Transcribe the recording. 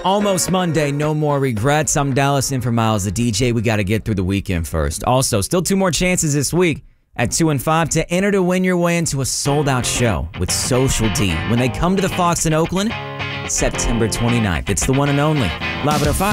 Almost Monday, no more regrets. I'm Dallas in for Miles, the DJ. We got to get through the weekend first. Also, still 2 more chances this week at 2 and 5 to enter to win your way into a sold-out show with Social D when they come to the Fox in Oakland, September 29th. It's the one and only Live at 05.